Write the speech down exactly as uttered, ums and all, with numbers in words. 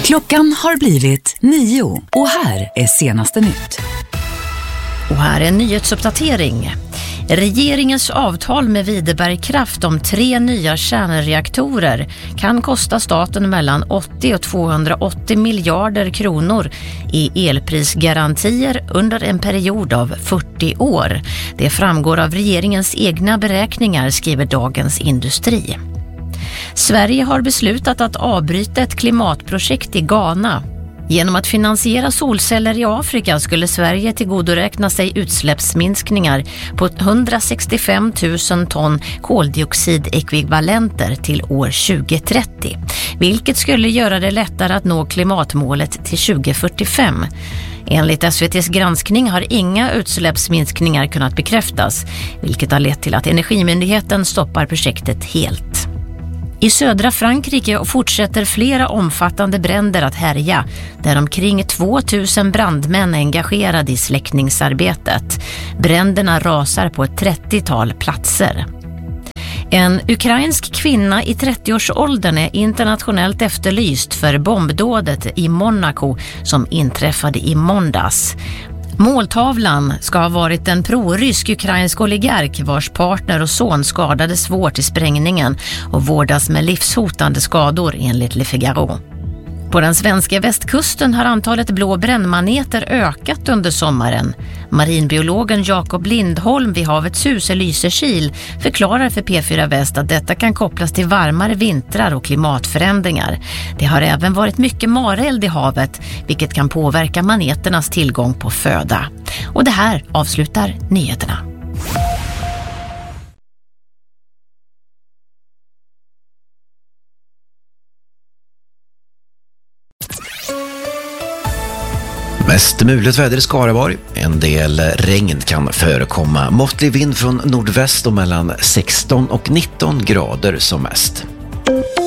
Klockan har blivit nio och här är senaste nytt. Och här är en nyhetsuppdatering. Regeringens avtal med Videbergkraft om tre nya kärnreaktorer kan kosta staten mellan åttio och tvåhundraåttio miljarder kronor i elprisgarantier under en period av fyrtio år. Det framgår av regeringens egna beräkningar, skriver Dagens Industri. Sverige har beslutat att avbryta ett klimatprojekt i Ghana. Genom att finansiera solceller i Afrika skulle Sverige tillgodoräkna sig utsläppsminskningar på hundrasextiofem tusen ton koldioxidekvivalenter till år tjugo trettio, vilket skulle göra det lättare att nå klimatmålet till tjugo fyrtiofem. Enligt S V T:s granskning har inga utsläppsminskningar kunnat bekräftas, vilket har lett till att Energimyndigheten stoppar projektet helt. I södra Frankrike fortsätter flera omfattande bränder att härja, där omkring tvåtusen brandmän är engagerade i släckningsarbetet. Bränderna rasar på ett trettiotal platser. En ukrainsk kvinna i trettioårsåldern är internationellt efterlyst för bombdådet i Monaco som inträffade i måndags. Måltavlan ska ha varit en pro-rysk ukrainsk oligark vars partner och son skadades svårt i sprängningen och vårdas med livshotande skador enligt Le Figaro. På den svenska västkusten har antalet blå brännmaneter ökat under sommaren. Marinbiologen Jakob Lindholm vid Havets hus i Lysekil förklarar för P fyra Väst att detta kan kopplas till varmare vintrar och klimatförändringar. Det har även varit mycket mareld i havet, vilket kan påverka maneternas tillgång på föda. Och det här avslutar nyheterna. Mest muligt väder i Skaraborg. En del regn kan förekomma. Måttlig vind från nordväst och mellan sexton och nitton grader som mest.